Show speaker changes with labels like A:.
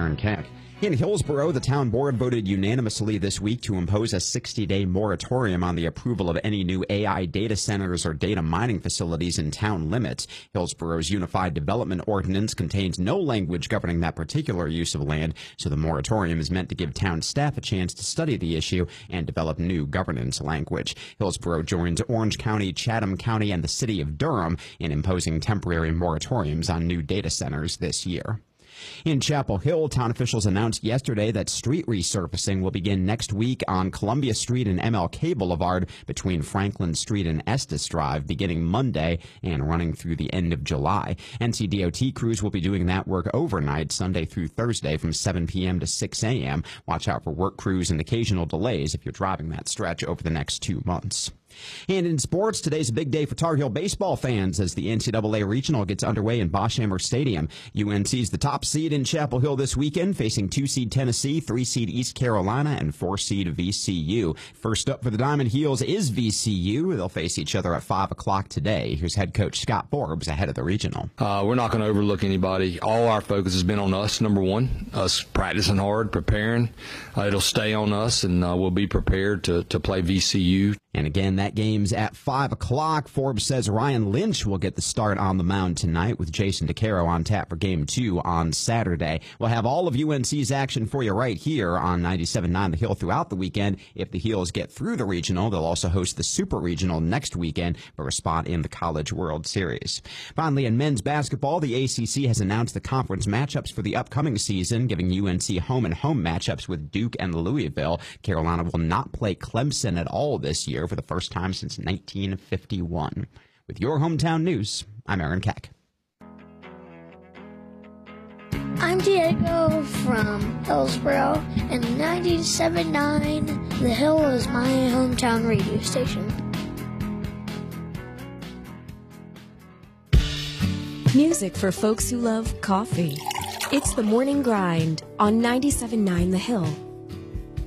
A: Aaron Keck. In Hillsborough, the town board voted unanimously this week to impose a 60-day moratorium on the approval of any new AI data centers or data mining facilities in town limits. Hillsborough's Unified Development Ordinance contains no language governing that particular use of land, so the moratorium is meant to give town staff a chance to study the issue and develop new governance language. Hillsborough joins Orange County, Chatham County, and the city of Durham in imposing temporary moratoriums on new data centers this year. In Chapel Hill, town officials announced yesterday that street resurfacing will begin next week on Columbia Street and MLK Boulevard between Franklin Street and Estes Drive, beginning Monday and running through the end of July. NCDOT crews will be doing that work overnight, Sunday through Thursday from 7 p.m. to 6 a.m. Watch out for work crews and occasional delays if you're driving that stretch over the next 2 months. And in sports, today's a big day for Tar Heel baseball fans as the NCAA Regional gets underway in Boschhammer Stadium. UNC's the top seed in Chapel Hill this weekend, facing 2-seed Tennessee, 3-seed East Carolina, and 4-seed VCU. First up for the Diamond Heels is VCU. They'll face each other at 5 o'clock today. Here's head coach Scott Forbes ahead of the Regional.
B: We're not going to overlook anybody. All our focus has been on us, number one, us practicing hard, preparing. It'll stay on us, and we'll be prepared to play VCU.
A: And again, that game's at 5 o'clock. Forbes says Ryan Lynch will get the start on the mound tonight with Jason DeCaro on tap for Game 2 on Saturday. We'll have all of UNC's action for you right here on 97.9 The Hill throughout the weekend. If the Heels get through the Regional, they'll also host the Super Regional next weekend for a spot in the College World Series. Finally, in men's basketball, the ACC has announced the conference matchups for the upcoming season, giving UNC home-and-home matchups with Duke and Louisville. Carolina will not play Clemson at all this year for the first time since 1951. With your hometown news, I'm Aaron Keck.
C: I'm Diego from Hillsborough, and 97.9 The Hill is my hometown radio station.
D: Music for folks who love coffee. It's the Morning Grind on 97.9 The Hill.